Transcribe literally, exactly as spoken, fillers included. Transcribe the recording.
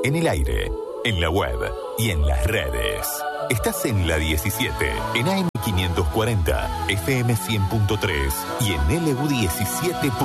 En el aire, en la web y en las redes. Estás en la diecisiete, en A M quinientos cuarenta, F M cien punto tres y en L U diecisiete.